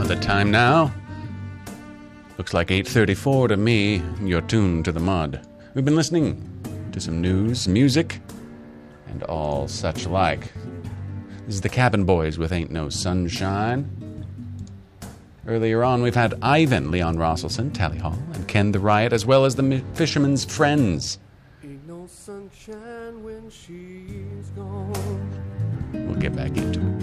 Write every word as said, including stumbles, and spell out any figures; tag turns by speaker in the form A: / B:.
A: Well, the time now? Looks like eight thirty-four to me. You're tuned to the mud. We've been listening to some news, music, and all such like. This is the Cabin Boys with Ain't No Sunshine. Earlier on, we've had Ivan, Leon Rosselson, Tally Hall, and Ken the Riot, as well as the Fisherman's Friends.
B: Ain't no sunshine when she's gone.
A: We'll get back into it.